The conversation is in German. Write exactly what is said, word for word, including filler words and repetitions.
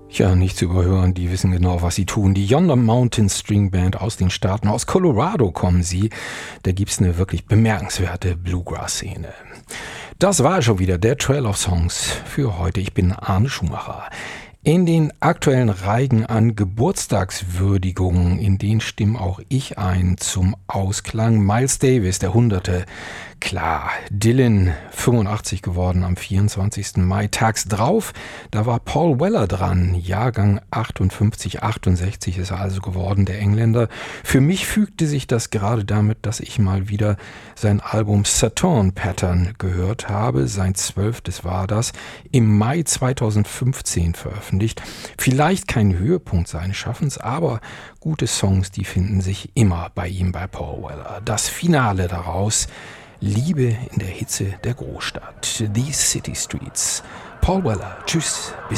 Ja, nicht zu überhören, die wissen genau, was sie tun. Die Yonder Mountain String Band aus den Staaten, aus Colorado kommen sie. Da gibt's eine wirklich bemerkenswerte Bluegrass-Szene. Das war schon wieder der Trail of Songs für heute. Ich bin Arne Schumacher. In den aktuellen Reigen an Geburtstagswürdigungen, in denen stimme auch ich ein zum Ausklang. Miles Davis, der Hunderte. Klar, Dylan, fünfundachtzig geworden am vierundzwanzigsten Mai. Tags drauf, da war Paul Weller dran. Jahrgang achtundfünfzig, achtundsechzig ist er also geworden, der Engländer. Für mich fügte sich das gerade damit, dass ich mal wieder sein Album Saturn Pattern gehört habe. Sein zwölftes war das, im Mai zweitausendfünfzehn veröffentlicht. Vielleicht kein Höhepunkt seines Schaffens, aber gute Songs, die finden sich immer bei ihm, bei Paul Weller. Das Finale daraus: Liebe in der Hitze der Großstadt. These City Streets. Paul Weller. Tschüss. Bis